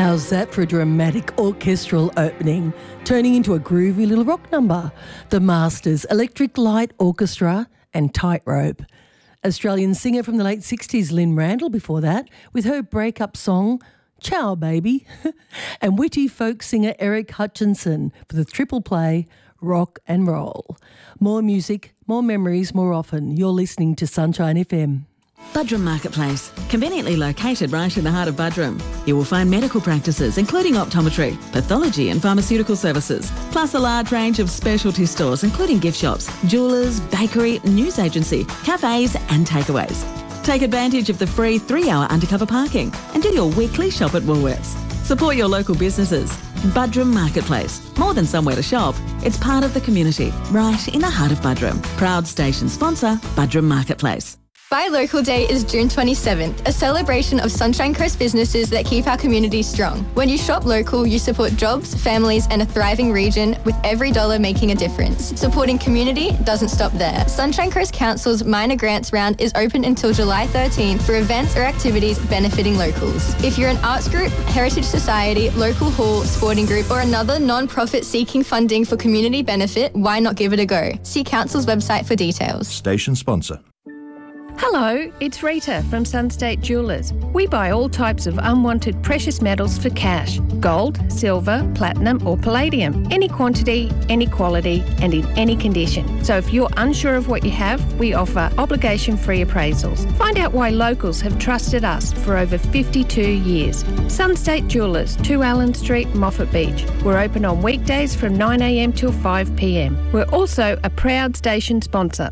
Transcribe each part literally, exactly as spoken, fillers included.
How's that for a dramatic orchestral opening, turning into a groovy little rock number? The Masters, Electric Light Orchestra and Tightrope. Australian singer from the late sixties, Lynn Randall, before that, with her breakup song, Ciao Baby. And witty folk singer Eric Hutchinson for the triple play, Rock and Roll. More music, more memories, more often. You're listening to Sunshine F M. Buderim Marketplace, conveniently located right in the heart of Buderim. You will find medical practices including optometry, pathology and pharmaceutical services, plus a large range of specialty stores including gift shops, jewellers, bakery, news agency, cafes and takeaways. Take advantage of the free three-hour undercover parking and do your weekly shop at Woolworths. Support your local businesses. Buderim Marketplace, more than somewhere to shop, it's part of the community, right in the heart of Buderim. Proud station sponsor, Buderim Marketplace. Buy Local Day is June twenty-seventh, a celebration of Sunshine Coast businesses that keep our community strong. When you shop local, you support jobs, families and a thriving region, with every dollar making a difference. Supporting community doesn't stop there. Sunshine Coast Council's Minor Grants Round is open until July thirteenth for events or activities benefiting locals. If you're an arts group, heritage society, local hall, sporting group or another non-profit seeking funding for community benefit, why not give it a go? See Council's website for details. Station sponsor. Hello, it's Rita from Sunstate Jewellers. We buy all types of unwanted precious metals for cash. Gold, silver, platinum or palladium. Any quantity, any quality and in any condition. So if you're unsure of what you have, we offer obligation-free appraisals. Find out why locals have trusted us for over fifty-two years. Sunstate Jewellers, two Allen Street, Moffat Beach. We're open on weekdays from nine a m till five p m. We're also a proud station sponsor.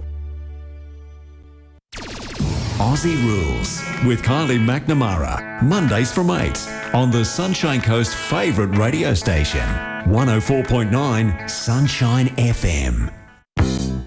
Aussie Rules with Kylie McNamara. Mondays from eight on the Sunshine Coast favourite radio station. one oh four point nine Sunshine F M.